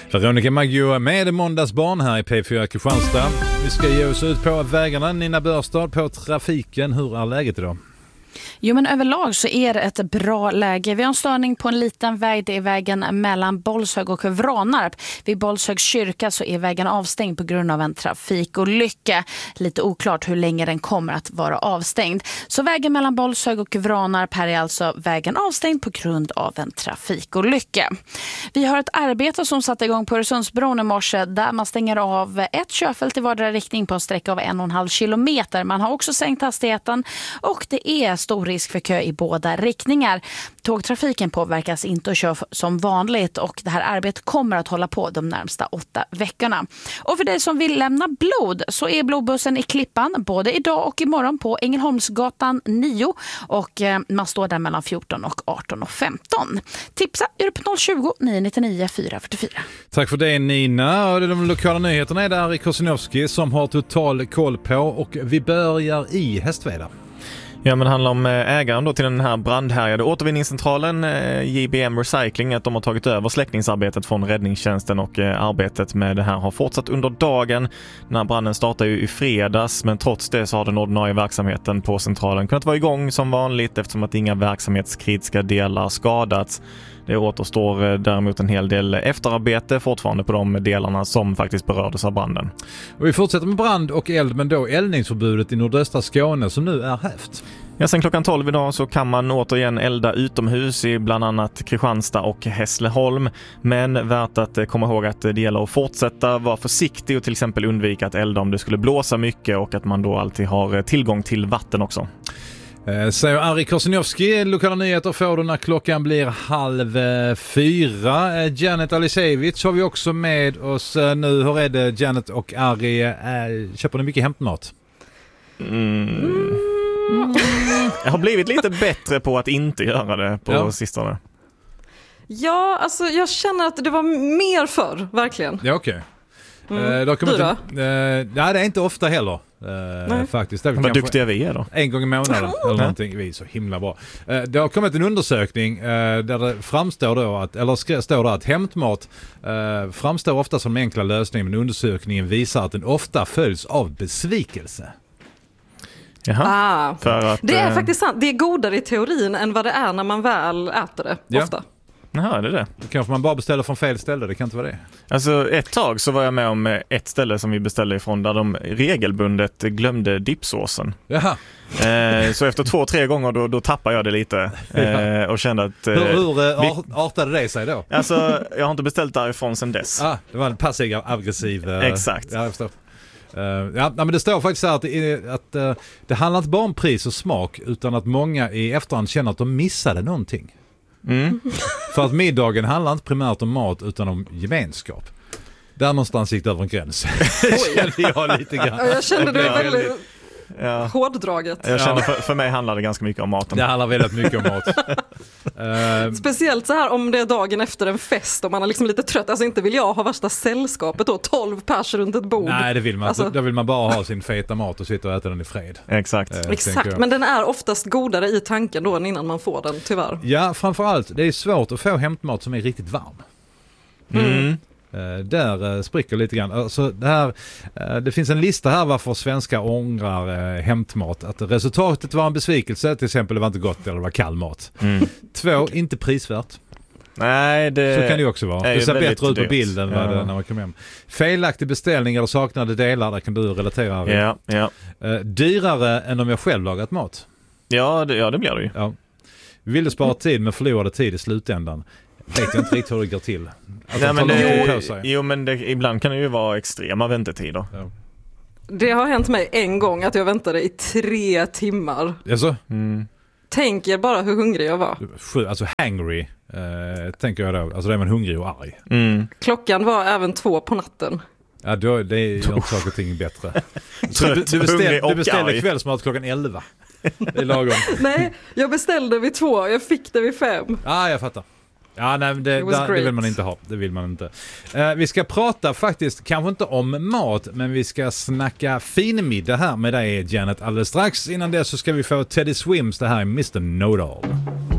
Veronica Maggio med Måndagsbarn här i P4 Kristianstad. Vi ska ge oss ut på vägarna. Nina Börstad på trafiken. Hur är läget idag? Jo, men överlag så är det ett bra läge. Vi har en störning på en liten väg. Det är vägen mellan Bollshög och Vranarp. Vid Bollshögs kyrka så är vägen avstängd på grund av en trafikolycka. Lite oklart hur länge den kommer att vara avstängd. Så vägen mellan Bollshög och Vranarp, här är alltså vägen avstängd på grund av en trafikolycka. Vi har ett arbete som satte igång på Öresundsbron i morse där man stänger av ett körfält i vardera riktning på en sträcka av 1,5 kilometer. Man har också sänkt hastigheten och det är stor risk för kö i båda riktningar. Tågtrafiken påverkas inte och kör som vanligt och det här arbetet kommer att hålla på de närmsta 8 veckorna. Och för dig som vill lämna blod så är blodbussen i Klippan både idag och imorgon på Ängelholmsgatan 9 och man står där mellan 14 och 18:15. Tipsa är det på 020 999 444. Tack för det, Nina. Och de lokala nyheterna är där i Kosinovski som har total koll på, och vi börjar i Hästveda. Ja, men det handlar om ägaren då till den här brandhärjade återvinningscentralen JBM Recycling, att de har tagit över släckningsarbetet från räddningstjänsten och arbetet med det här har fortsatt under dagen. Den här branden startade ju i fredags, men trots det så har den ordinarie verksamheten på centralen kunnat vara igång som vanligt eftersom att inga verksamhetskritiska delar skadats. Det återstår däremot en hel del efterarbete fortfarande på de delarna som faktiskt berördes av branden. Och vi fortsätter med brand och eld, men då eldningsförbudet i nordöstra Skåne som nu är hävt. Ja, sen klockan 12 idag så kan man återigen elda utomhus i bland annat Kristianstad och Hässleholm. Men värt att komma ihåg att det gäller att fortsätta vara försiktig och till exempel undvika att elda om det skulle blåsa mycket och att man då alltid har tillgång till vatten också. Säger Ari Kosinovski. Lokala nyheter får du när klockan blir 3:30. Janet Alisevic har vi också med oss nu. Hur är det, Janet och Ari? Köper ni mycket hämtmat? Jag har blivit lite bättre på att inte göra det på sistone. Ja, alltså jag känner att det var mer förr, verkligen. Ja, okej. Du då? Nej, det är inte ofta heller. Faktiskt. Vad duktiga vi är då. En gång i månaden eller någonting. Vi är så himla bra. Det har kommit en undersökning där det framstår då står det att hämtmat framstår ofta som en enkla lösning, men undersökningen visar att den ofta följs av besvikelse. Jaha. För att, det är faktiskt sant. Det är godare i teorin än vad det är när man väl äter det ofta. Jaha, det är det. Kanske man bara beställer från fel ställe, det kan inte vara det. Alltså ett tag så var jag med om ett ställe som vi beställde ifrån där de regelbundet glömde dipsåsen. Jaha. Så efter 2-3 gånger då tappade jag det lite och kände att... Hur artade det sig då? Alltså, jag har inte beställt därifrån sedan dess. Det var en passiv-aggressiv... Exakt. Ja, jag förstår. Men det står faktiskt så att det handlar inte bara om pris och smak, utan att många i efterhand känner att de missade någonting. För att middagen handlar inte primärt om mat utan om gemenskap. Där någonstans gick det över en gräns. Kände jag lite grann. Jag kände det väldigt hårddraget. Jag kände för mig handlar det ganska mycket om maten. Det handlar väldigt mycket om mat. Speciellt så här om det är dagen efter en fest och man är liksom lite trött. Alltså inte vill jag ha värsta sällskapet då, 12 pers runt ett bord. Nej, det vill man. Alltså, då vill man bara ha sin feta mat och sitta och äta den i fred. Exakt. Men den är oftast godare i tanken då än innan man får den, tyvärr. Ja, framförallt. Det är svårt att få hämtmat som är riktigt varm. Där spricker lite grann. Alltså det finns en lista här varför svenskar ångrar hämtmat. Att resultatet var en besvikelse, till exempel det var inte gott eller det var kall mat. 2, inte prisvärt. Nej, så kan det också vara. Det ser bättre ut på dyrt. bilden vad det när man kommer hem. Felaktig beställning eller saknade delar, där kan du relatera. Ja. Dyrare än om jag själv lagat mat. Ja, det blir det ju. Ja. Vill du spara tid men förlorade tid i slutändan? Vet jag inte riktigt hur det går till. Men ibland kan det ju vara extrema väntetider. Ja. Det har hänt mig en gång att jag väntade i 3 timmar. Alltså? Tänk er bara hur hungrig jag var. Alltså hangry, tänker jag då. Alltså då är man hungrig och arg. Klockan var även 2 på natten. Ja, det är ju inte saker och ting bättre. Du beställde kvällsmat klockan 11. Det är lagom. Nej, jag beställde vid 2. Jag fick det vid 5. Jag fattar. Ja, nej, det vill man inte ha. Det vill man inte. Vi ska prata faktiskt, kanske inte om mat, men vi ska snacka fin middag här med dig, Janet, alldeles strax. Innan det så ska vi få Teddy Swims, det här är Mr. Know-It-All.